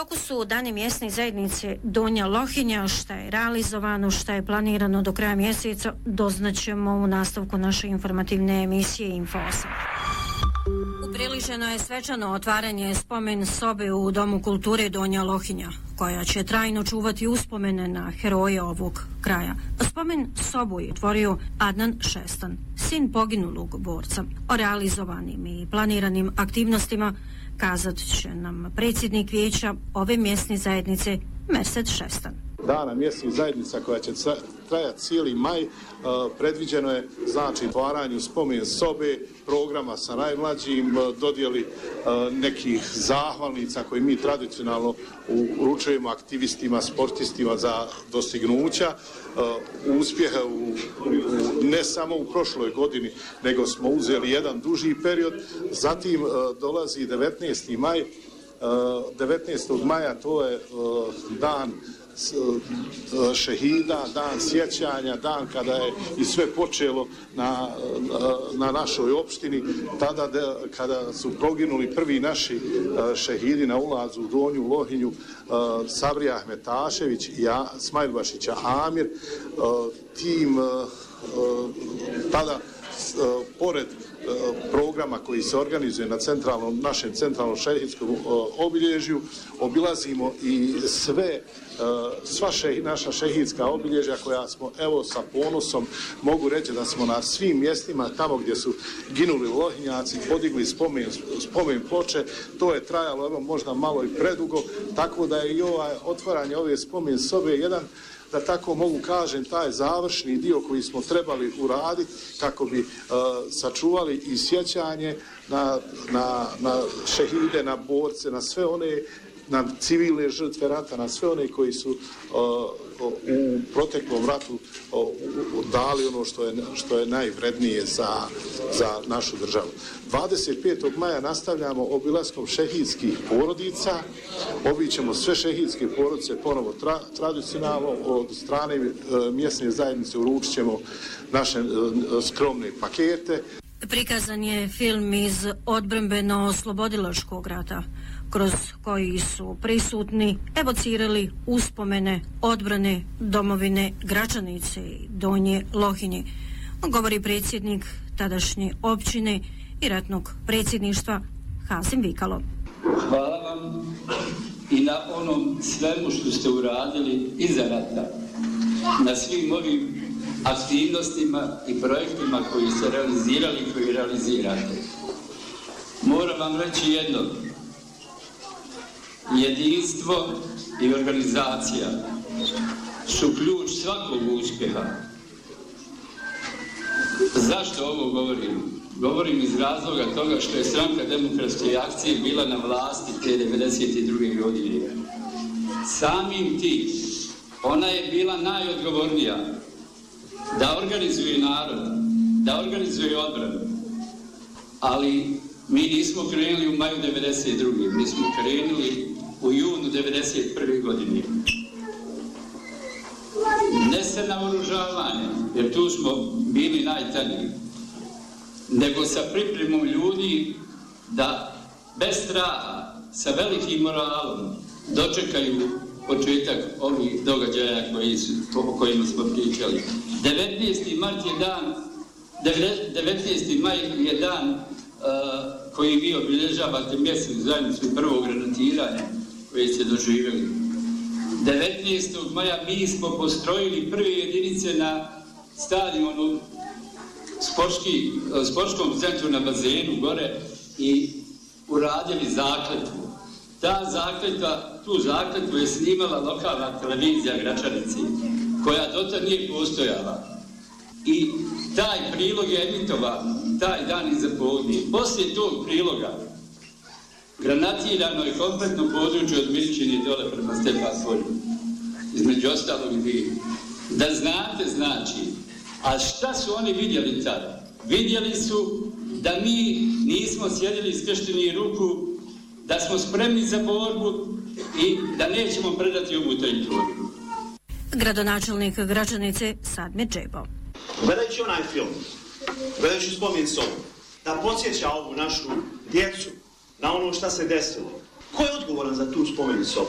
toku su dani mjesne zajednice Donja Lohinja. Šta je realizovano, šta je planirano do kraja mjeseca, doznaćemo u nastavku naše informativne emisije Info 8. Upriličeno je svečano otvaranje spomen sobe u Domu kulture Donja Lohinja, koja će trajno čuvati uspomene na heroje ovog kraja. Spomen sobu je otvorio Adnan Šestan, sin poginulog borca. O realizovanim i planiranim aktivnostima kazat će nam predsjednik vijeća ove mjesne zajednice Mersed Šestan. Dana mjesnih zajednica koja će trajati cijeli maj, predviđeno je znači otvaranju spomen sobe, programa sa najmlađim, dodjeli nekih zahvalnica koje mi tradicionalno uručujemo aktivistima, sportistima za dostignuća, uspjeha ne samo u prošloj godini, nego smo uzeli jedan duži period. Zatim dolazi 19. maj. 19. maja to je dan šehida, dan sjećanja, dan kada je i sve počelo na našoj opštini, tada kada su poginuli prvi naši šehidi na ulazu u Donju Lohinju, Sabrija Ahmetašević i Smajlbašića Amir. Tim tada pored programa koji se organizuje na našem centralnom šehidskom obilježju, obilazimo i sva naša šehidska obilježja koja smo, evo, sa ponosom mogu reći da smo na svim mjestima tamo gdje su ginuli Lohinjaci podigli spomen ploče. To je trajalo, evo, možda malo i predugo, tako da je i otvaranje ove spomen sobe jedan, da tako mogu kažem, taj završni dio koji smo trebali uraditi kako bi sačuvali i sjećanje na šehide, na borce, na sve one, na civilne žrtve rata, na sve one koji su u proteklom ratu dali ono što je najvrednije za našu državu. 25. maja nastavljamo obilaskom šehidskih porodica. Obićemo sve šehidske porodice ponovo tradicionalno. Od strane mjesne zajednice uručit ćemo naše skromne pakete. Prikazan je film iz odbrambeno-oslobodilačkog rata, kroz koji su prisutni evocirali uspomene odbrane domovine Gračanice i Donje Lohinje, govori predsjednik tadašnje općine i ratnog predsjedništva Hazim Vikalo. Hvala vam i na onom svemu što ste uradili iza rata, na svim ovim aktivnostima i projektima koji ste realizirali i koji realizirate. Moram vam reći jedno. Jedinstvo i organizacija su ključ svakog uspjeha. Zašto ovo govorim? Govorim iz razloga toga što je Stranka demokratske akcije bila na vlasti te 1992. godine. Samim tim, ona je bila najodgovornija da organizuje narod, da organizuje odbranu. Ali mi nismo krenuli u maju 1992. Mi smo krenuli u junu 1991. godine. Ne sa naoružavanjem, jer tu smo bili najtaniji, nego sa pripremom ljudi da bez straha, sa velikim moralom dočekaju početak ovih događaja o kojima smo pričali. 19. maj je dan koji vi obilježavate mjesec zajednicu prvog granatiranja koje ste doživjeli. 19. maja mi smo postrojili prve jedinice na stadionu sportskom centru na bazenu gore i uradili zakletvu. Tu zakletvu je snimala lokalna televizija Gračanici, koja dotad nije postojala. I taj prilog je emitovan taj dan iza podne. Poslije tog priloga granatirano je kompletno područje od Miličine dole prema Stepan polju. Između ostalog i vi. Da znate znači, a šta su oni vidjeli tada? Vidjeli su da mi nismo sjedili skrštenih ruku, da smo spremni za borbu i da nećemo predati ovu teritoriju. Gradonačelnik Gračanice Sadmir Džebo. Gledajući onaj film, gledajući spomen sobu, da podsjeća ovu našu djecu na ono šta se desilo. Ko je odgovoran za tu spomen sobu?